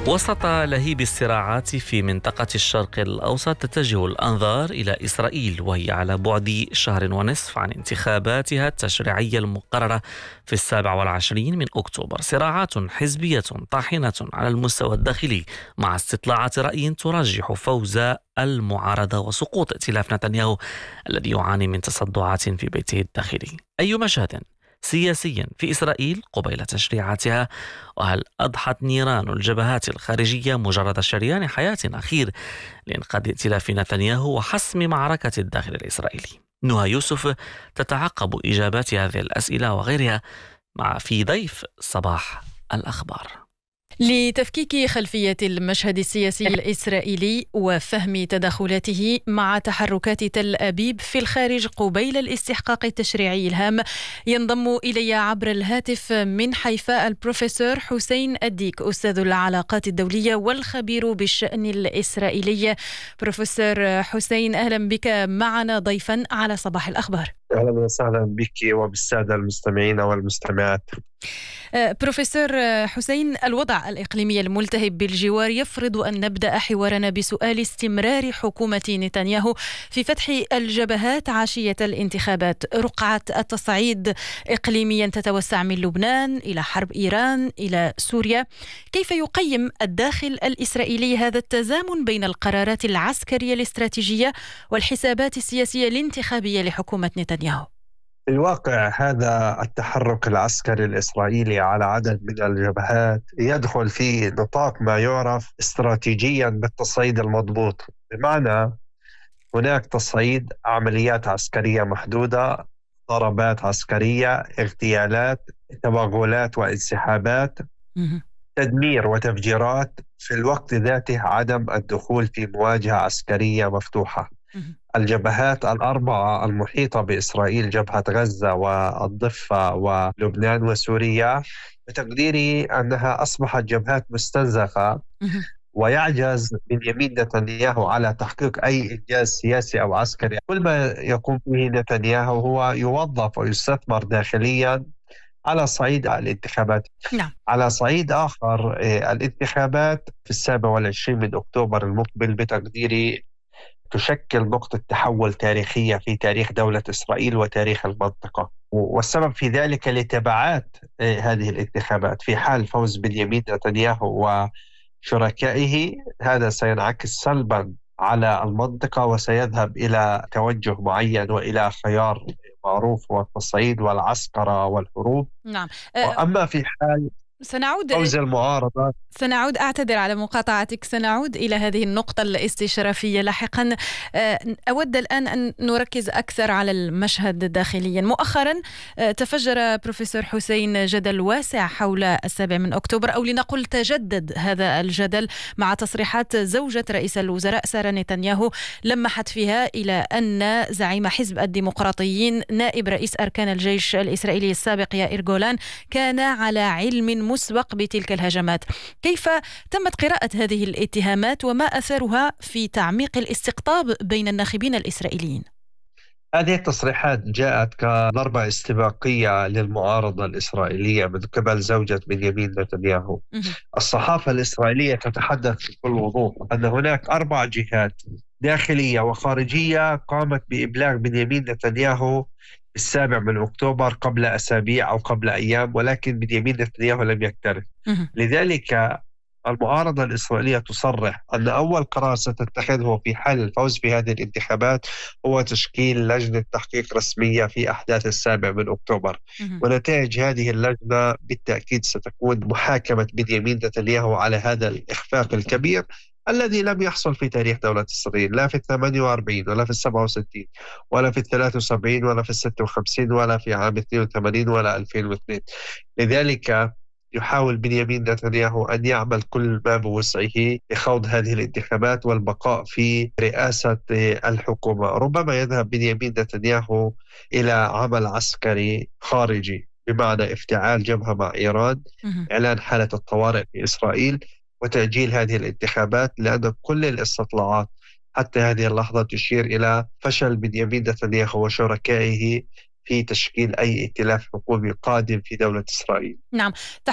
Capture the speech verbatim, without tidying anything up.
وسط لهيب الصراعات في منطقة الشرق الأوسط تتجه الأنظار إلى إسرائيل، وهي على بعد شهر ونصف عن انتخاباتها التشريعية المقررة في السابع والعشرين من أكتوبر. صراعات حزبية طاحنة على المستوى الداخلي، مع استطلاعات رأي ترجح فوز المعارضة وسقوط ائتلاف نتنياهو الذي يعاني من تصدعات في بيته الداخلي. أي مشهد سياسيا في إسرائيل قبيل تشريعاتها؟ وهل أضحت نيران الجبهات الخارجية مجرد شريان حياة أخير لإنقاذ ائتلاف نتنياهو وحسم معركة الداخل الإسرائيلي؟ نهى يوسف تتعقب إجابات هذه الأسئلة وغيرها مع في ضيف صباح الأخبار. لتفكيك خلفية المشهد السياسي الإسرائيلي وفهم تدخلاته مع تحركات تل أبيب في الخارج قبيل الاستحقاق التشريعي الهام، ينضم إلي عبر الهاتف من حيفاء البروفيسور حسين الديك، أستاذ العلاقات الدولية والخبير بالشأن الإسرائيلي. بروفيسور حسين، أهلا بك معنا ضيفا على صباح الأخبار. أهلا وسهلا بك وبالسادة المستمعين والمستمعات. بروفيسور حسين، الوضع الإقليمي الملتهب بالجوار يفرض أن نبدأ حوارنا بسؤال استمرار حكومة نتنياهو في فتح الجبهات عشية الانتخابات. رقعة التصعيد إقليميا تتوسع من لبنان إلى حرب إيران إلى سوريا. كيف يقيم الداخل الإسرائيلي هذا التزامن بين القرارات العسكرية الاستراتيجية والحسابات السياسية الانتخابية لحكومة نتنياهو؟ في الواقع هذا التحرك العسكري الإسرائيلي على عدد من الجبهات يدخل في نطاق ما يعرف استراتيجيا بالتصعيد المضبوط، بمعنى هناك تصعيد عمليات عسكرية محدودة، ضربات عسكرية، اغتيالات، توغلات وانسحابات، تدمير وتفجيرات، في الوقت ذاته عدم الدخول في مواجهة عسكرية مفتوحة. الجبهات الأربعة المحيطة بإسرائيل، جبهة غزة والضفة ولبنان وسوريا، بتقديري أنها أصبحت جبهات مستنزفة، ويعجز بنيامين نتنياهو على تحقيق أي إنجاز سياسي أو عسكري. كل ما يقوم به نتنياهو هو يوظف ويستثمر داخليا على صعيد الانتخابات. نعم. على صعيد آخر، الانتخابات في السابع والعشرين من أكتوبر المقبل بتقديري تشكل نقطة تحول تاريخية في تاريخ دولة إسرائيل وتاريخ المنطقة، والسبب في ذلك لتبعات هذه الانتخابات. في حال فوز بنيامين نتنياهو وشركائه، هذا سينعكس سلبا على المنطقة وسيذهب إلى توجه معين وإلى خيار معروف والتصعيد والعسكرة والحروب. نعم. وأما في حال سنعود فوز المعارضة سنعود أعتذر على مقاطعتك، سنعود إلى هذه النقطة الاستشرافية لاحقا. أود الآن أن نركز أكثر على المشهد داخليا. مؤخرا تفجر بروفيسور حسين جدل واسع حول السابع من أكتوبر، أو لنقل تجدد هذا الجدل مع تصريحات زوجة رئيس الوزراء سارة نتنياهو لمحت فيها إلى أن زعيم حزب الديمقراطيين نائب رئيس أركان الجيش الإسرائيلي السابق يائير جولان كان على علم مسبق بتلك الهجمات. كيف تمت قراءة هذه الاتهامات وما أثرها في تعميق الاستقطاب بين الناخبين الإسرائيليين؟ هذه التصريحات جاءت كضربة استباقية للمعارضة الإسرائيلية من قبل زوجة بنيامين نتنياهو. الصحافة الإسرائيلية تتحدث بكل وضوح أن هناك أربع جهات داخلية وخارجية قامت بإبلاغ بنيامين نتنياهو السابع من أكتوبر قبل أسابيع أو قبل أيام، ولكن بنيامين نتنياهو لم يكترث. لذلك المعارضة الإسرائيلية تصرح أن أول قرار ستتخذه في حال الفوز في هذه الانتخابات هو تشكيل لجنة تحقيق رسمية في أحداث السابع من أكتوبر، ونتائج هذه اللجنة بالتأكيد ستكون محاكمة بنيامين نتنياهو على هذا الإخفاق الكبير الذي لم يحصل في تاريخ دولة إسرائيل، لا في الثمانية وأربعين ولا في السبعة وستين ولا في الثلاثة وسبعين ولا في الستة وخمسين ولا في عام اثنين وثمانين ولا ألفين واثنين. لذلك يحاول بنيامين نتنياهو أن يعمل كل ما بوسعه لخوض هذه الانتخابات والبقاء في رئاسة الحكومة. ربما يذهب بنيامين نتنياهو إلى عمل عسكري خارجي، بمعنى افتعال جبهة مع إيران، إعلان حالة الطوارئ في إسرائيل، وتأجيل هذه الانتخابات، لأن كل الاستطلاعات حتى هذه اللحظة تشير إلى فشل بنيامين نتنياهو وشركائه في تشكيل أي ائتلاف حكومي قادم في دولة إسرائيل. نعم.